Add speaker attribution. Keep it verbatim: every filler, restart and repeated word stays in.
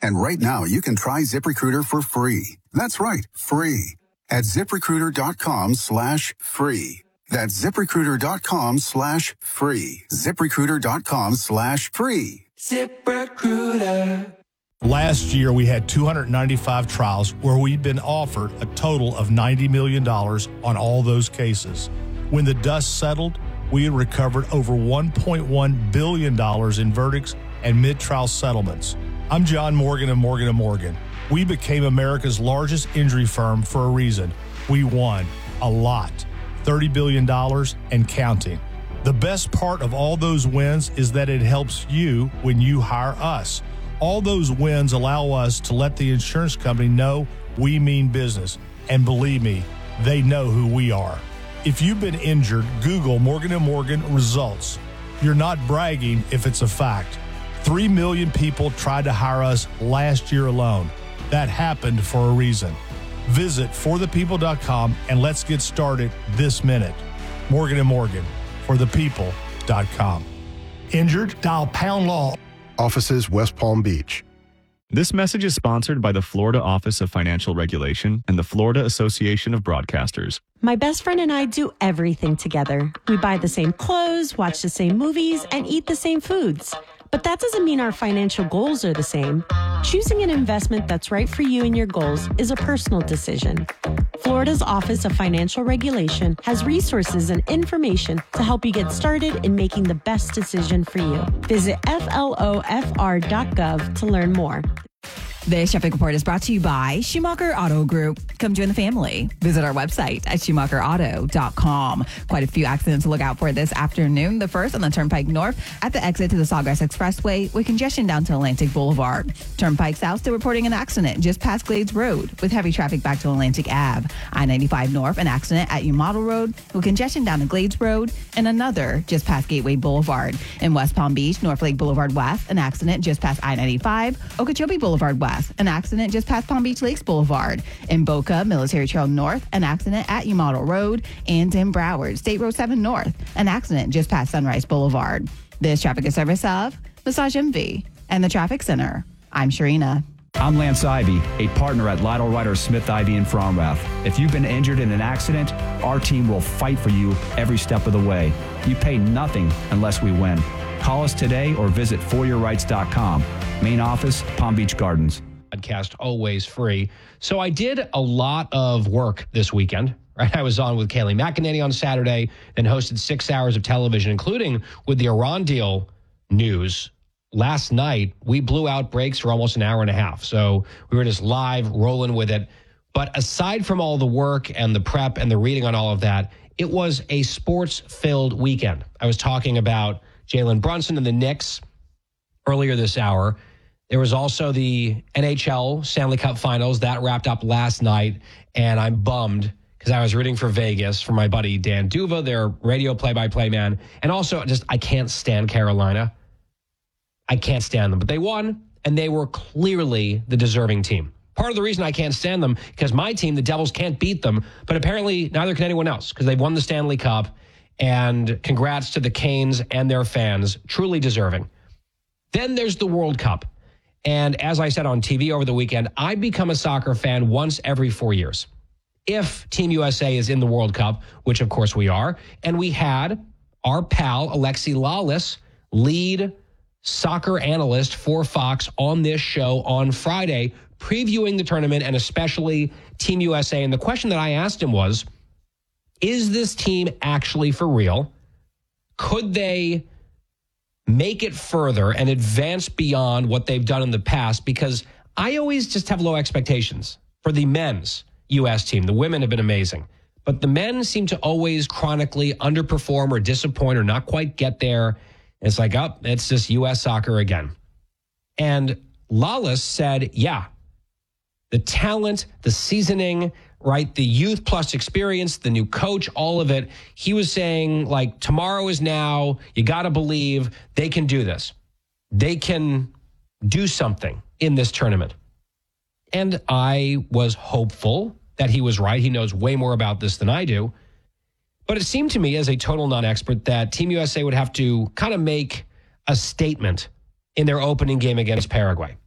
Speaker 1: And right now, you can try ZipRecruiter for free. That's right, free. At ZipRecruiter.com slash free. That's ZipRecruiter.com slash free. ZipRecruiter.com slash free.
Speaker 2: ZipRecruiter.
Speaker 3: Last year, we had two hundred ninety-five trials where we'd been offered a total of ninety million dollars on all those cases. When the dust settled, we had recovered over one point one billion dollars in verdicts and mid-trial settlements. I'm John Morgan of Morgan and Morgan. We became America's largest injury firm for a reason. We won a lot, thirty billion dollars and counting. The best part of all those wins is that it helps you when you hire us. All those wins allow us to let the insurance company know we mean business. And believe me, they know who we are. If you've been injured, Google Morgan and Morgan results. You're not bragging if it's a fact. Three million people tried to hire us last year alone. That happened for a reason. Visit for the people dot com and let's get started this minute. Morgan and Morgan, for the people dot com. Injured? Dial pound law.
Speaker 4: Offices West Palm Beach.
Speaker 5: This message is sponsored by the Florida Office of Financial Regulation and the Florida Association of Broadcasters.
Speaker 6: My best friend and I do everything together. We buy the same clothes, watch the same movies, and eat the same foods. But that doesn't mean our financial goals are the same. Choosing an investment that's right for you and your goals is a personal decision. Florida's Office of Financial Regulation has resources and information to help you get started in making the best decision for you. Visit F L O F R dot gov to learn more.
Speaker 7: This traffic report is brought to you by Schumacher Auto Group. Come join the family. Visit our website at schumacher auto dot com. Quite a few accidents to look out for this afternoon. The first on the Turnpike North at the exit to the Sawgrass Expressway with congestion down to Atlantic Boulevard. Turnpike South still reporting an accident just past Glades Road with heavy traffic back to Atlantic Avenue. I ninety-five North, an accident at U Model Road with congestion down to Glades Road and another just past Gateway Boulevard. In West Palm Beach, North Lake Boulevard West, an accident just past I ninety-five. Okeechobee Boulevard West, an accident just past Palm Beach Lakes Boulevard. In Boca, Military Trail North, an accident at U Model Road. And in Broward, State Road seven North, an accident just past Sunrise Boulevard. This traffic is service of Massage M V and the Traffic Center. I'm Sharina.
Speaker 8: I'm Lance Ivy, a partner at Lytle Ryder Smith Ivy in Fromrath. If you've been injured in an accident, our team will fight for you every step of the way. You pay nothing unless we win. Call us today or visit for your rights dot com. Main office, Palm Beach Gardens.
Speaker 9: Podcast always free. So I did a lot of work this weekend. Right, I was on with Kayleigh McEnany on Saturday, then hosted six hours of television, including with the Iran deal news. Last night, we blew out breaks for almost an hour and a half. So we were just live rolling with it. But aside from all the work and the prep and the reading on all of that, it was a sports-filled weekend. I was talking about Jalen Brunson and the Knicks earlier this hour. There was also the N H L Stanley Cup Finals. That wrapped up last night, and I'm bummed because I was rooting for Vegas for my buddy Dan Duva, their radio play-by-play man. And also, just I can't stand Carolina. I can't stand them. But they won, and they were clearly the deserving team. Part of the reason I can't stand them, because my team, the Devils, can't beat them, but apparently neither can anyone else, because they've won the Stanley Cup. And congrats to the Canes and their fans, truly deserving. Then there's the World Cup. And as I said on T V over the weekend, I become a soccer fan once every four years. If Team U S A is in the World Cup, which of course we are, and we had our pal, Alexi Lawless, lead soccer analyst for Fox on this show on Friday, previewing the tournament and especially Team U S A. And the question that I asked him was, is this team actually for real? Could they make it further and advance beyond what they've done in the past? Because I always just have low expectations for the men's U S team. The women have been amazing. But the men seem to always chronically underperform or disappoint or not quite get there. It's like, oh, it's just U S soccer again. And Lawless said, yeah, the talent, the seasoning, right, the youth plus experience, the new coach, all of it. He was saying, like, tomorrow is now. You got to believe they can do this. They can do something in this tournament. And I was hopeful that he was right. He knows way more about this than I do. But it seemed to me, as a total non-expert, that Team U S A would have to kind of make a statement in their opening game against Paraguay.